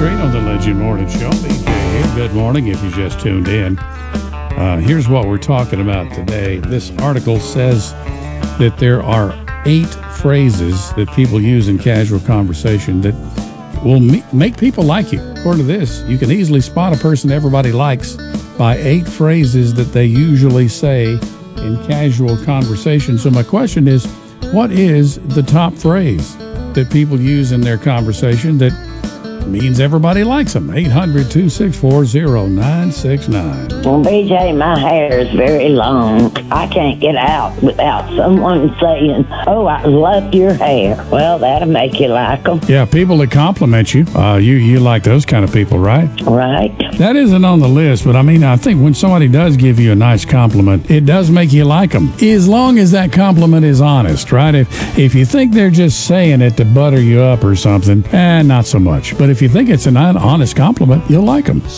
Street on the Legend Morning Show. BJ here. Good morning if you just tuned in. Here's what we're talking about today. This article says that there are 8 phrases that people use in casual conversation that will make people like you. According to this, you can easily spot a person everybody likes by 8 phrases that they usually say in casual conversation. So my question is, what is the top phrase that people use in their conversation that means everybody likes them? 800-264-0969. Well, BJ, my hair is very long. I can't get out without someone saying, "Oh, I love your hair." Well, that'll make you like them. Yeah, people that compliment you. You like those kind of people, right? Right. That isn't on the list, but I think when somebody does give you a nice compliment, it does make you like them. As long as that compliment is honest, right? If you think they're just saying it to butter you up or something, not so much. But if you think it's an honest compliment, you'll like them.